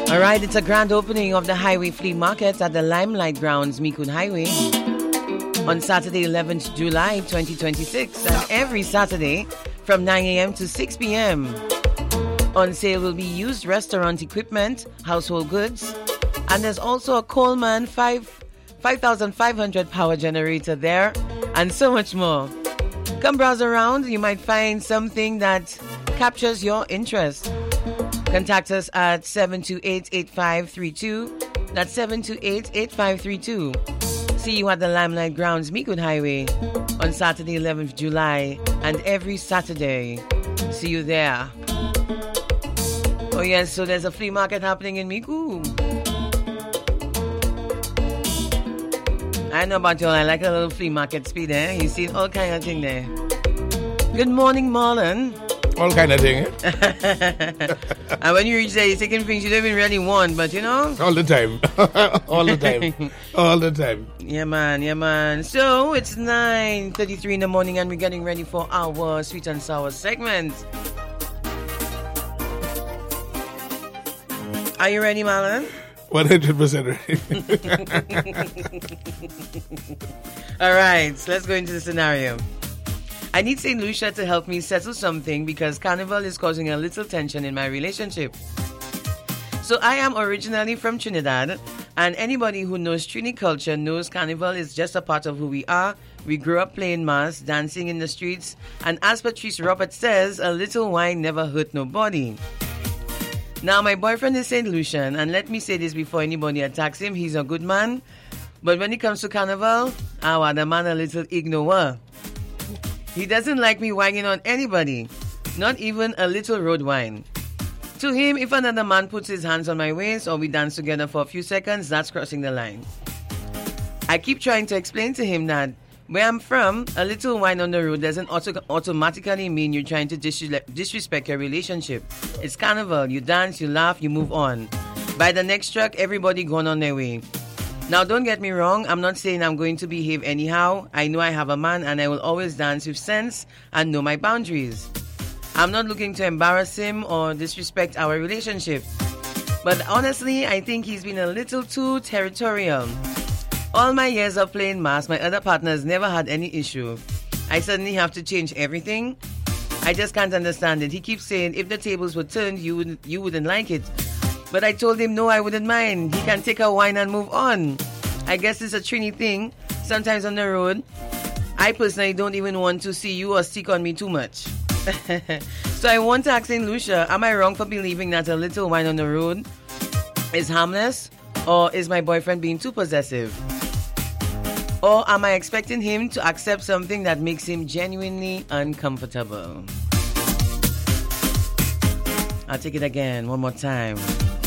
All right, it's a grand opening of the Highway Flea Market at the Limelight Grounds, Mikun Highway, on Saturday, 11th July 2026, and every Saturday from 9 a.m. to 6 p.m. On sale will be used restaurant equipment, household goods, and there's also a Coleman 5,500 power generator there, and so much more. Come browse around, you might find something that captures your interest. Contact us at 728-8532. That's 728-8532. See you at the Limelight Grounds, Mikun Highway, on Saturday, 11th July, and every Saturday. See you there. Oh yes, so there's a flea market happening in Miku. I know about y'all, I like a little flea market speed there. You see all kind of thing there. Good morning, Marlon. All kind of thing. And when you reach there, you're taking things you don't even really want, but you know? All the time. All the time. All the time. Yeah, man. Yeah, man. So, it's 9:33 in the morning and we're getting ready for our Sweet and Sour segment. Are you ready, Marlon? 100% ready. All right, so let's go into the scenario. I need St. Lucia to help me settle something because Carnival is causing a little tension in my relationship. So I am originally from Trinidad, and anybody who knows Trini culture knows Carnival is just a part of who we are. We grew up playing mass, dancing in the streets, and as Patrice Roberts says, a little wine never hurt nobody. Now, my boyfriend is St. Lucian, and let me say this before anybody attacks him, he's a good man. But when it comes to Carnival, the man a little ignorant. He doesn't like me whining on anybody, not even a little road wine. To him, if another man puts his hands on my waist or we dance together for a few seconds, that's crossing the line. I keep trying to explain to him that where I'm from, a little wine on the road doesn't automatically mean you're trying to disrespect your relationship. It's Carnival. You dance, you laugh, you move on. By the next truck, everybody going on their way. Now, don't get me wrong. I'm not saying I'm going to behave anyhow. I know I have a man and I will always dance with sense and know my boundaries. I'm not looking to embarrass him or disrespect our relationship. But honestly, I think he's been a little too territorial. All my years of playing mass, my other partners never had any issue. I suddenly have to change everything. I just can't understand it. He keeps saying if the tables were turned, you wouldn't like it. But I told him no, I wouldn't mind. He can take a wine and move on. I guess it's a Trini thing. Sometimes on the road, I personally don't even want to see you or stick on me too much. So I want to ask St. Lucia, am I wrong for believing that a little wine on the road is harmless? Or is my boyfriend being too possessive? Or am I expecting him to accept something that makes him genuinely uncomfortable? I'll take it again, one more time.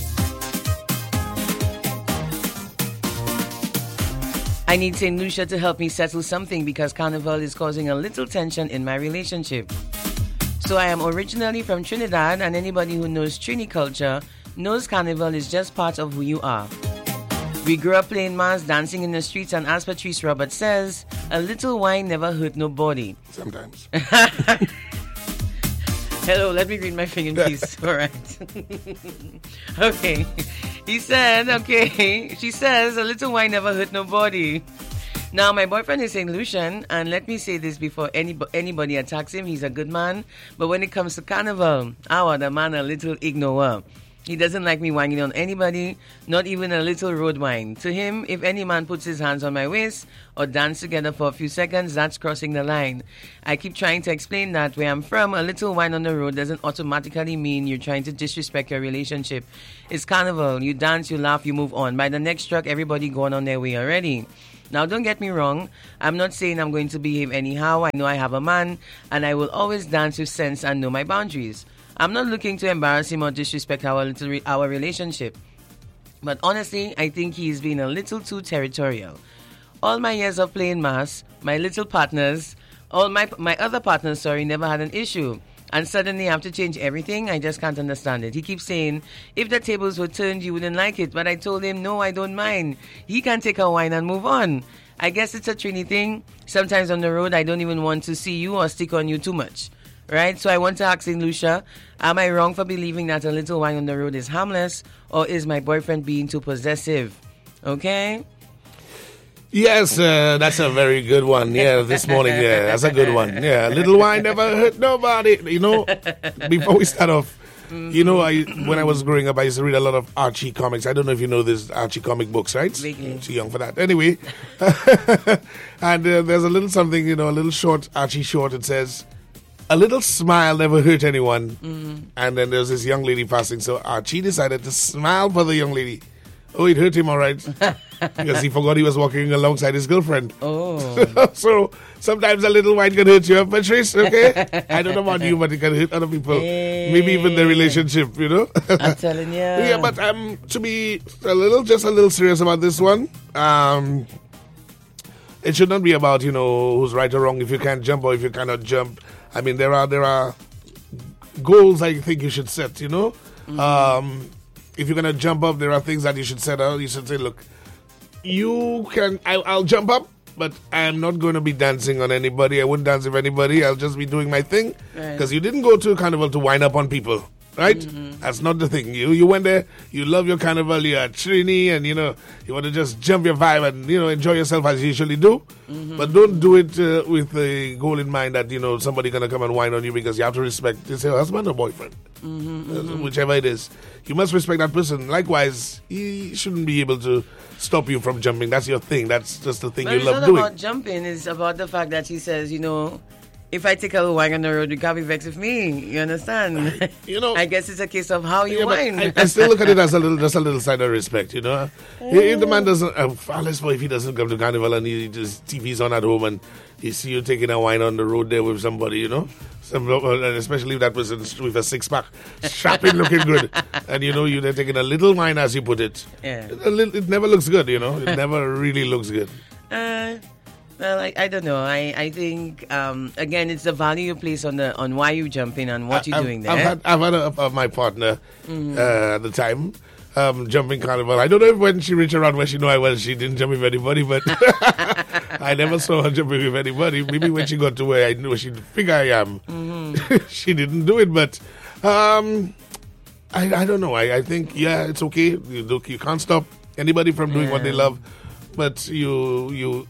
I need St. Lucia to help me settle something because Carnival is causing a little tension in my relationship. So I am originally from Trinidad, and anybody who knows Trini culture knows Carnival is just part of who you are. We grew up playing mass, dancing in the streets, and as Patrice Roberts says, a little wine never hurt nobody. Sometimes. Hello, let me read my thing in peace. All right. Okay. He said, okay. She says, a little wine never hurt nobody. Now, my boyfriend is St. Lucian, and let me say this before anybody attacks him. He's a good man. But when it comes to Carnival, the man a little ignorant. He doesn't like me whining on anybody, not even a little road wine. To him, if any man puts his hands on my waist or dance together for a few seconds, that's crossing the line. I keep trying to explain that where I'm from, a little wine on the road doesn't automatically mean you're trying to disrespect your relationship. It's Carnival. You dance, you laugh, you move on. By the next truck, everybody going on their way already. Now, don't get me wrong. I'm not saying I'm going to behave anyhow. I know I have a man, and I will always dance with sense and know my boundaries. I'm not looking to embarrass him or disrespect our relationship. But honestly, I think he's been a little too territorial. All my years of playing mass, my other partners, never had an issue. And suddenly I have to change everything. I just can't understand it. He keeps saying, if the tables were turned, you wouldn't like it. But I told him, no, I don't mind. He can take a wine and move on. I guess it's a Trini thing. Sometimes on the road, I don't even want to see you or stick on you too much. right? So I want to ask St. Lucia, am I wrong for believing that a little wine on the road is harmless, or is my boyfriend being too possessive? Okay? Yes, that's a very good one. Yeah, this morning, yeah, that's a good one. Yeah, little wine never hurt nobody. You know, before we start off, you know, when I was growing up, I used to read a lot of Archie comics. I don't know if you know this Archie comic books, right? Vaguely. Too young for that. Anyway, and there's a little something, you know, a little short, Archie short. It says, a little smile never hurt anyone. And then there's this young lady passing. So Archie decided to smile for the young lady. Oh, it hurt him all right. Because he forgot he was walking alongside his girlfriend. Oh. So sometimes a little wine can hurt you, Patrice, okay? I don't know about you, but it can hurt other people. Maybe even the relationship, you know? I'm telling you. Yeah, but to be just a little serious about this one, it should not be about, you know, who's right or wrong, if you can't jump or if you cannot jump. I mean, there are goals I think you should set, you know? If you're going to jump up, there are things that you should set out. You should say, look, I'll jump up, but I'm not going to be dancing on anybody. I wouldn't dance with anybody. I'll just be doing my thing. Because you didn't go to a carnival to wind up on people, right? That's not the thing. You went there, you love your carnival, you're at Trini, and, you know, you want to just jump your vibe and, you know, enjoy yourself as you usually do. But don't do it with the goal in mind that, you know, somebody going to come and whine on you, because you have to respect his husband or boyfriend. Whichever it is. You must respect that person. Likewise, he shouldn't be able to stop you from jumping. That's your thing. That's just the thing you love doing. It's not about jumping. It's about the fact that he says, you know, if I take a little wine on the road, you can't be vexed with me. You understand? You know, I guess it's a case of how you whine. I still look at it as just a little sign of respect, you know. If the man doesn't, unless if he doesn't come to carnival and he just TV's on at home and you see you taking a wine on the road there with somebody, you know, and especially if that person's with a six-pack, strapping, looking good, and you know they're taking a little wine, as you put it. Yeah. It never looks good, you know. It never really looks good. Well, I don't know. I think again, it's the value you place on why you jumping and what you're doing there. I've had my partner at the time jumping carnival. I don't know if when she reached around where she knew I was, she didn't jump with anybody, but I never saw her jumping with anybody. Maybe when she got to where I knew she figure I am, she didn't do it. But I don't know. I think it's okay. You can't stop anybody from doing what they love, but you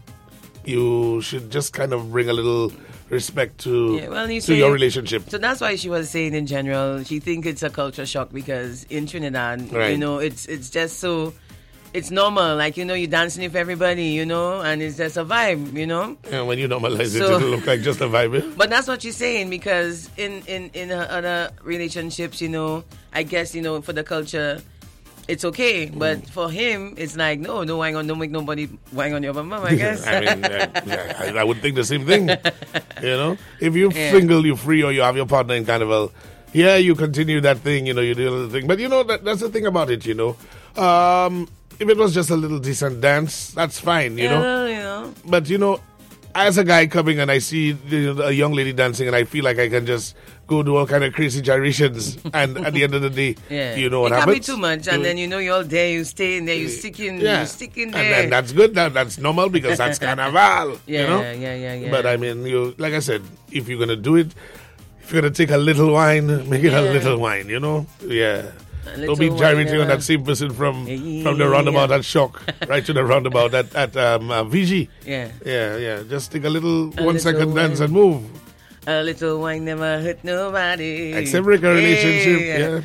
should just kind of bring a little respect to your relationship. So that's why she was saying in general, she thinks it's a culture shock because in Trinidad, you know, it's just so, it's normal. Like, you know, you're dancing with everybody, you know, and it's just a vibe, you know. And when you normalize it, it'll look like just a vibe. But that's what she's saying, because in her other relationships, you know, I guess, you know, for the culture, it's okay, but for him, it's like, no wine on, don't make nobody wine on your mama, I guess. I mean, I would think the same thing, you know? If you're single, you're free, or you have your partner in carnival, you continue that thing, you know, you do a little thing. But, you know, that's the thing about it, you know? If it was just a little decent dance, that's fine, you know? But, you know, as a guy coming and I see a young lady dancing and I feel like I can just go do all kind of crazy gyrations, and at the end of the day, you know what happens? It can't be too much, and then you know you're all there, you stay in there, you stick in there. And that's good, that's normal, because that's carnival, you know? Yeah. But I mean, like I said, if you're going to do it, if you're going to take a little wine, make it a little wine, you know? Yeah. Don't be gyrating on that same person from the roundabout at Shock right to the roundabout at VG. Yeah. Just take a little 1 second dance and move. A little wine never hurt nobody. Except break a relationship.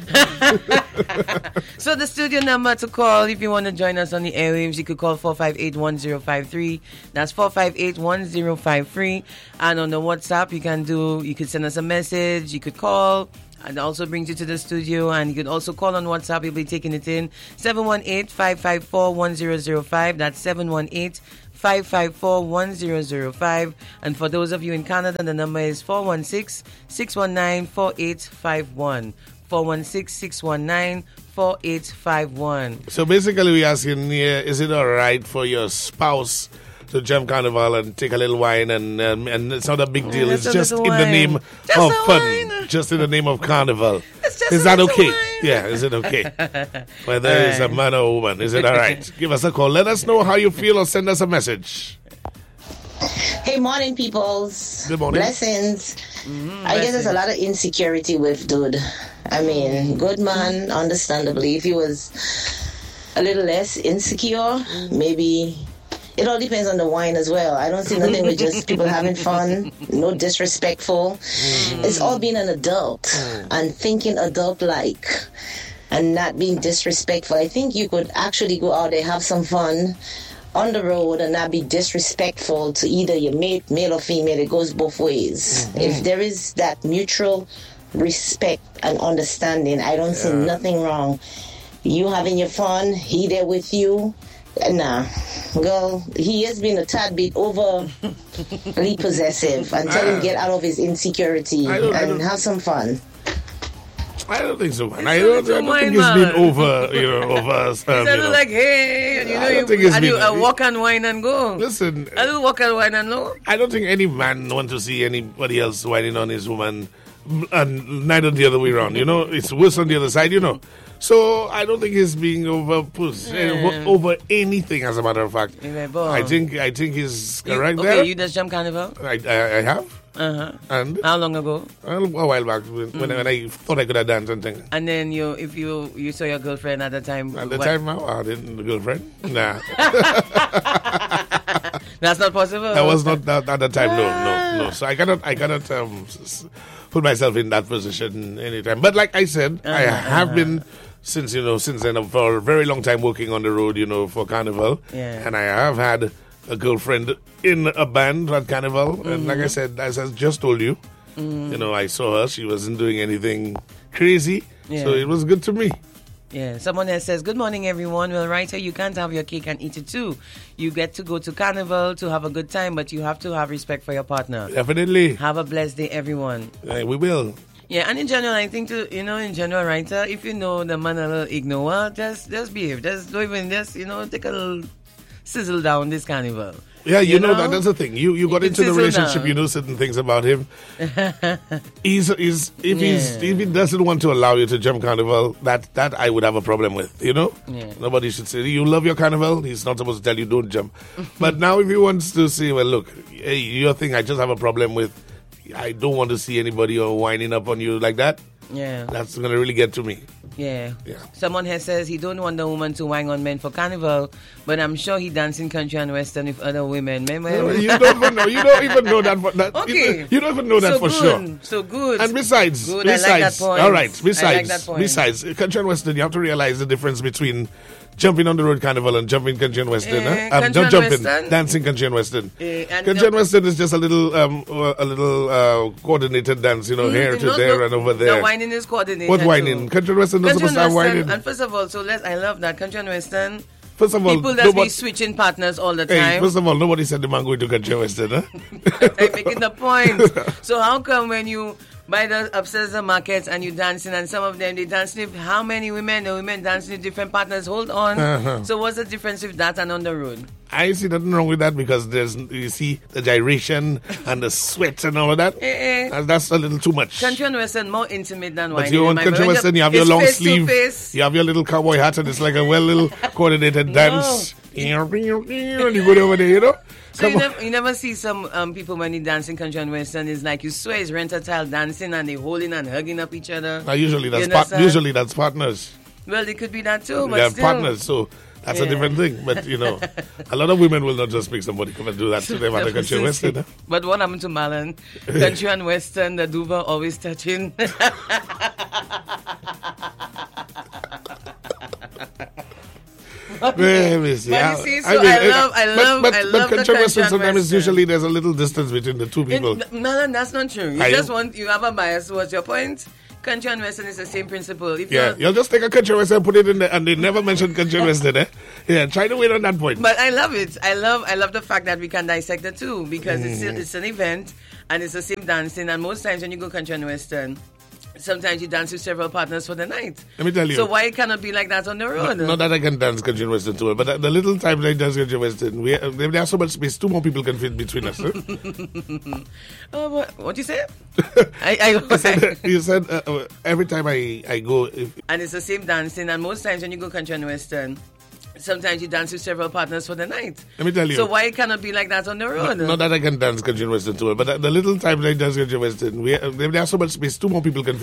So the studio number to call if you want to join us on the airwaves, you could call 458-1053. That's 458-1053. And on the WhatsApp, you could send us a message, you could call. And also brings you to the studio, and you can also call on WhatsApp. You'll be taking it in 718-554-1005. That's 718-554-1005. And for those of you in Canada, the number is 416-619-4851. 416-619-4851. So basically, we're asking here, is it all right for your spouse to jump carnival and take a little wine, and it's not a big deal. It's just in the name of fun, just in the name of carnival. Is that okay? Yeah, is it okay? Whether it's a man or a woman, is it all right? Give us a call. Let us know how you feel, or send us a message. Hey, morning, peoples. Good morning. Blessings. I guess there's a lot of insecurity with dude. I mean, good man, understandably. If he was a little less insecure, maybe. It all depends on the wine as well. I don't see nothing with just people having fun, no disrespectful. It's all being an adult and thinking adult-like and not being disrespectful. I think you could actually go out there, have some fun on the road and not be disrespectful to either your mate, male or female. It goes both ways. If there is that mutual respect and understanding, I don't see nothing wrong. You having your fun, he there with you. Nah, girl, he has been a tad bit overly possessive. And tell him get out of his insecurity and have some fun. I don't think so, man. I don't think it's been over, over. It's like, hey, and you walk and wine and go. Listen, I do walk and wine and go. I don't think any man wants to see anybody else whining on his woman, and neither the other way around. It's worse on the other side. So I don't think he's being over anything. As a matter of fact, I think he's correct there. Okay, you just jump carnival. I have. And how long ago? A while back when I thought I could have danced and things. And then if you saw your girlfriend at the time. At the time, I didn't. The girlfriend? Nah. That's not possible. That was not at the time. No. So I cannot put myself in that position anytime. But like I said, I have been since then for a very long time working on the road, for Carnival. Yeah. And I have had a girlfriend in a band at Carnival. And like I said, as I just told you, I saw her. She wasn't doing anything crazy. Yeah. So it was good to me. Yeah, someone else says, good morning, everyone. Well, Writer, you can't have your cake and eat it too. You get to go to Carnival to have a good time, but you have to have respect for your partner. Definitely. Have a blessed day, everyone. We will. Yeah, and in general, I think, Writer, if you know the man a little ignore, just behave. Just don't even, take a little sizzle down this Carnival. Yeah, that's the thing. You got into the relationship, down. You know certain things about him. If he doesn't want to allow you to jump Carnival, that I would have a problem with, Yeah. Nobody should say, you love your Carnival, he's not supposed to tell you don't jump. But now if he wants to say, well, look, hey, your thing I just have a problem with, I don't want to see anybody whining up on you like that. Yeah. That's going to really get to me. Yeah. Someone here says he don't want the woman to whine on men for Carnival, but I'm sure he dances in country and western with other women. No, you don't even know. You don't even know that. Okay. You don't even know that for sure. So good. And besides, I like that point. All right. Besides, country and western, you have to realize the difference between jumping on the road Carnival and jumping country and western. Dancing country and western. Country and western is just a little coordinated dance, here to there and over there. The whining is coordinated. What whining? Country and western doesn't supposed to have whining. And first of all, I love that country and western. First of all, people that be switching partners all the time. Hey, first of all, nobody said the man going to country and western. I'm making the point. So how come when you by the upstairs the markets and you dancing and some of them they dancing with how many women? The women dancing with different partners. Hold on. So what's the difference with that and on the road? I see nothing wrong with that because you see the gyration and the sweat and all of that. And that's a little too much. Country and western more intimate than whining. But you want country western, you have your long sleeve, you have your little cowboy hat, and it's like a little coordinated dance. And you go over there, So you never see some people when they dance in country and western. It's like you swear it's rent-a-tile dancing and they holding and hugging up each other. Usually that's partners. Well, it could be that too, but they have still. partners, so that's a different thing. But a lot of women will not just make somebody come and do that to them at the country and western. But what happened to Marlon? Country and western, the duva always touching. Let me see. But you see, so I love country western. Sometimes usually there's a little distance between the two people. No, that's not true. You have a bias. What's your point? Country and western is the same principle. You'll just take a country western and put it in there, and they never mention country western. Yeah, try to win on that point. But I love it. I love the fact that we can dissect the two because it's an event and it's the same dancing. And most times when you go country and western, sometimes you dance with several partners for the night. Let me tell you. So why it cannot be like that on the road? Not that I can dance country and western too, but the little time I dance country and western, there's so much space. Two more people can fit between us. What you say? You said every time I go. And it's the same dancing, and most times when you go country and western, sometimes you dance with several partners for the night. Let me tell you. So why it cannot be like that on the road? Not that I can dance Country and Western too well, but the little time that I dance Country and Western, there are so much space. 2 more people can